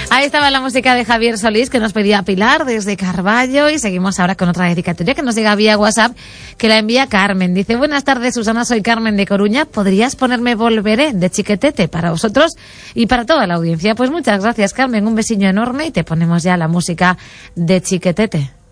Ahí estaba la música de Javier Solís, que nos pedía Pilar desde Carballo, y seguimos ahora con otra dedicatoria que nos llega vía WhatsApp, que la envía Carmen. Dice: buenas tardes, Susana, soy Carmen de Coruña. ¿Podrías ponerme Volveré de Chiquetete para vosotros y para toda la audiencia? Pues muchas gracias, Carmen, un besiño enorme, y te ponemos ya la música de Chiquetete.